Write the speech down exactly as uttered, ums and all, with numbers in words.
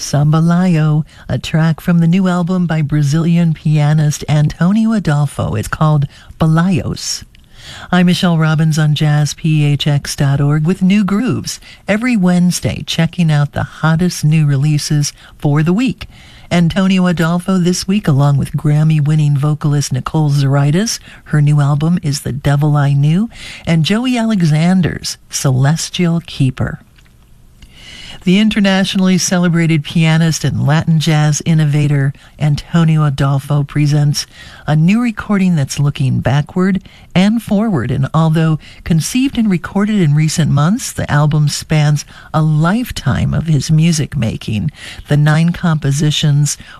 Sambalayo, a track from the new album by Brazilian pianist Antonio Adolfo. It's called Balayos. I'm Michelle Robbins on jazz p h x dot org with new grooves every Wednesday, checking out the hottest new releases for the week. Antonio Adolfo this week, along with Grammy-winning vocalist Nicole Zaritis. Her new album is The Devil I Knew, and Joey Alexander's Celestial Keeper. The internationally celebrated pianist and Latin jazz innovator Antonio Adolfo presents a new recording that's looking backward and forward. And although conceived and recorded in recent months, the album spans a lifetime of his music making. The nine compositions